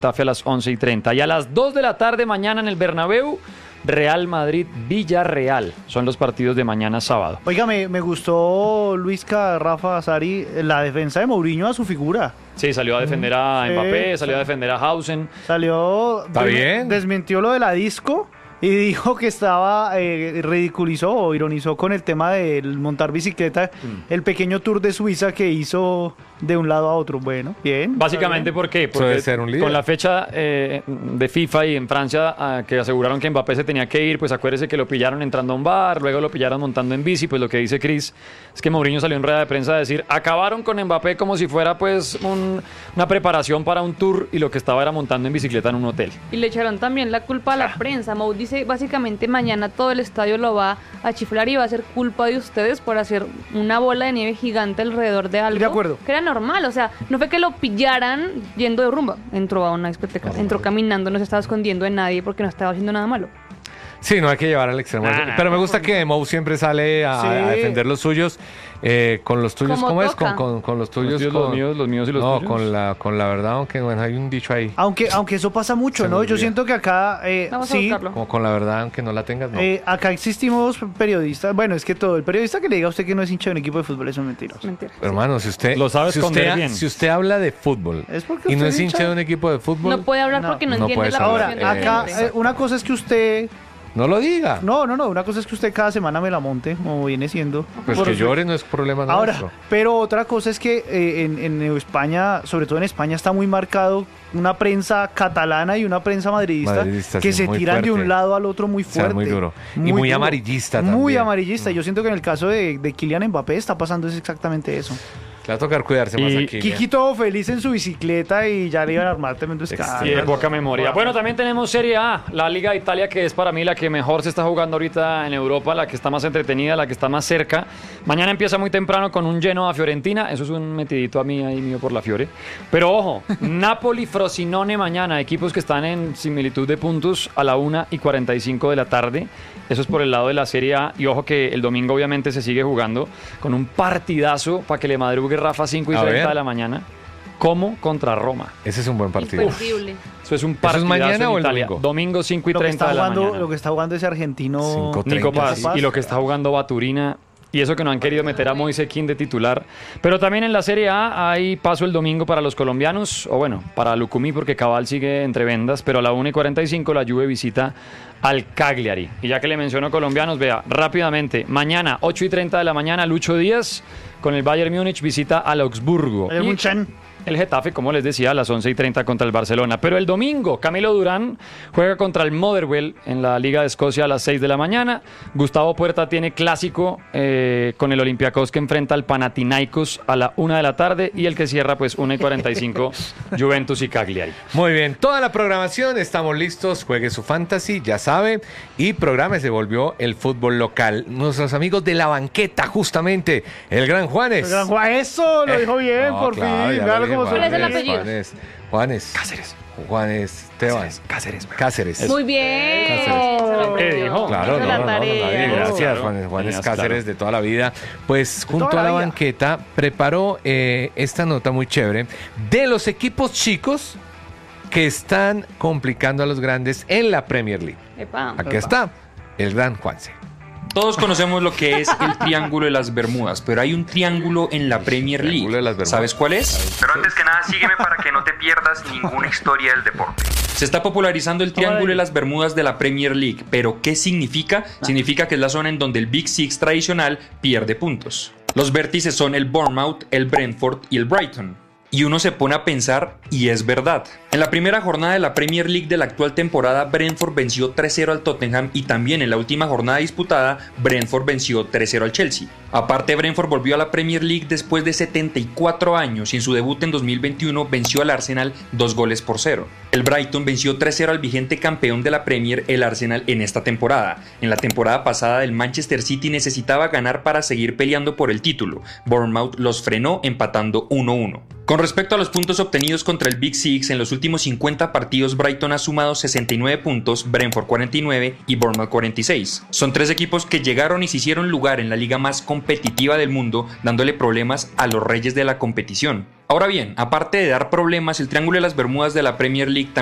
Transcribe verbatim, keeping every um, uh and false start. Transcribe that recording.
Getafe a las once y treinta. Y a las dos de la tarde mañana en el Bernabéu, Real Madrid-Villarreal. Son los partidos de mañana sábado. Oiga, me, me gustó Luisca, Rafa, Azari, la defensa de Mourinho a su figura. Sí, salió a defender a Mbappé, Sí, salió a defender a Hausen. Salió, Está bien. desmintió lo de la disco y dijo que estaba, eh, ridiculizó o ironizó con el tema del montar bicicleta, mm. el pequeño tour de Suiza que hizo de un lado a otro. Bueno, bien. Básicamente, ¿por qué? Porque Puede ser un líder. Con la fecha eh, de FIFA y en Francia uh, que aseguraron que Mbappé se tenía que ir, pues acuérdese que lo pillaron entrando a un bar, luego lo pillaron montando en bici. Pues lo que dice Chris es que Mourinho salió en rueda de prensa a decir, acabaron con Mbappé como si fuera pues un, una preparación para un tour y lo que estaba era montando en bicicleta en un hotel. Y le echaron también la culpa a la prensa. Mou dice básicamente mañana todo el estadio lo va a chiflar y va a ser culpa de ustedes por hacer una bola de nieve gigante alrededor de algo de acuerdo. que era normal. O sea, no fue que lo pillaran yendo de rumba. Entró a una discoteca, entró caminando, no se estaba escondiendo de nadie porque no estaba haciendo nada malo. Sí, no hay que llevar al extremo. Nah, nah, Pero me gusta que Mou siempre sale a, Sí. a defender los suyos. Eh, con los tuyos, Como ¿cómo es? toca. Con, con, con los tuyos. Los tuyos, con, los míos, los míos y los no, tuyos. con la, con la verdad, aunque bueno, hay un dicho ahí. Aunque, aunque eso pasa mucho, Se ¿no? me Yo olvida. siento que acá, eh, Vamos a sí, buscarlo. Como con la verdad, aunque no la tengas, no. eh, acá existimos periodistas. Bueno, es que todo el periodista que le diga a usted que no es hincha de un equipo de fútbol, eso es mentiroso. Mentira. Hermano, si usted Lo sabe si esconder usted, bien. si usted habla de fútbol Es porque y no usted es es hincha hincha. de un equipo de fútbol, No puede hablar No, porque no, no entiende puedes la Ahora, posición de la acá, gente. eh, una cosa es que usted... no lo diga. No, no, no, una cosa es que usted cada semana me la monte, como viene siendo. Pues Por- que llore no es problema Ahora, nuestro. pero otra cosa es que eh, en, en España, sobre todo en España, está muy marcado una prensa catalana y una prensa madridista, Madridista, que sí, se muy tiran de fuerte. un lado al otro muy O sea, fuerte. muy duro. Y muy amarillista Muy también. amarillista. Yo siento que en el caso de, de Kylian Mbappé está pasando es exactamente eso. Le va a tocar cuidarse más Y- aquí. Kiki todo feliz en su bicicleta y ya le iban a armar tremendo Y de escándalo. poca memoria. Bueno, también tenemos Serie A, la Liga de Italia, que es para mí la que mejor se está jugando ahorita en Europa, la que está más entretenida, la que está más cerca. Mañana empieza muy temprano con un Genoa Fiorentina, eso es un metidito a mí ahí mío por la Fiore. Pero ojo, Napoli Frosinone mañana, equipos que están en similitud de puntos a la una y cuarenta y cinco de la tarde. Eso es por el lado de la Serie A. Y ojo que el domingo obviamente se sigue jugando con un partidazo para que le madrugue Rafa cinco y A treinta ver. de la mañana. Como contra Roma. Ese es un buen partido. Imposible. Eso es un es partidazo mañana en o el Italia. domingo? Domingo cinco y Lo que, treinta está de la jugando, mañana. lo que está jugando ese argentino Cinco treinta. Nico Paz Paz. y lo que está jugando Baturina. Y eso que no han querido meter a Moise Kean de titular. Pero también en la Serie A hay paso el domingo para los colombianos. O bueno, para Lucumí porque Cabal sigue entre vendas. Pero a la una y cuarenta y cinco la Juve visita al Cagliari. Y ya que le menciono colombianos, vea, rápidamente. Mañana, ocho y treinta de la mañana, Lucho Díaz con el Bayern Múnich visita al Augsburgo. El Y Munchen. el Getafe, como les decía, a las once y treinta contra el Barcelona. Pero el domingo, Camilo Durán juega contra el Motherwell en la Liga de Escocia a las seis de la mañana. Gustavo Puerta tiene clásico eh, con el Olympiacos que enfrenta al Panathinaikos a la una de la tarde. Y el que cierra, pues, una y cuarenta y cinco, Juventus y Cagliari. Muy bien, toda la programación, estamos listos, juegue su fantasy, ya sabe, y programa se volvió el fútbol local. Nuestros amigos de la banqueta, justamente, el Gran Juanes. El gran Juan, eso lo Eh, dijo bien, no, por claro, fin. ya Véalo lo dije, cómo ¿Cuál es el Juanes, apellido? Juanes, Juanes. Cáceres. Juanes Esteban. Cáceres. Cáceres. Muy bien. Cáceres. Se lo ¿Qué aprendió. dijo? Claro, Hizo no, la no, no, tarea. nadie, gracias, Claro. Juanes, Juanes Tenías Cáceres claro. de toda la vida. Pues junto toda a la la vida. banqueta preparó eh, esta nota muy chévere de los equipos chicos que están complicando a los grandes en la Premier League. Epa. Aquí está el gran Juanse. Todos conocemos lo que es el Triángulo de las Bermudas, pero hay un triángulo en la Premier Triángulo de League. las Bermudas. ¿Sabes cuál es? Pero antes que nada, sígueme para que no te pierdas ninguna historia del deporte. Se está popularizando el Triángulo Ahora- de las Bermudas de la Premier League, pero ¿qué significa? Significa que es la zona en donde el Big Six tradicional pierde puntos. Los vértices son el Bournemouth, el Brentford y el Brighton. Y uno se pone a pensar, y es verdad. En la primera jornada de la Premier League de la actual temporada, Brentford venció tres cero al Tottenham y también en la última jornada disputada, Brentford venció tres cero al Chelsea. Aparte, Brentford volvió a la Premier League después de setenta y cuatro años y en su debut en dos mil veintiuno venció al Arsenal dos goles por cero. El Brighton venció tres cero al vigente campeón de la Premier, el Arsenal, en esta temporada. En la temporada pasada, el Manchester City necesitaba ganar para seguir peleando por el título. Bournemouth los frenó empatando uno uno. Con respecto a los puntos obtenidos contra el Big Six, en los últimos cincuenta partidos Brighton ha sumado sesenta y nueve puntos, Brentford cuarenta y nueve y Bournemouth cuarenta y seis. Son tres equipos que llegaron y se hicieron lugar en la liga más competitiva del mundo, dándole problemas a los reyes de la competición. Ahora bien, aparte de dar problemas, el Triángulo de las Bermudas de la Premier League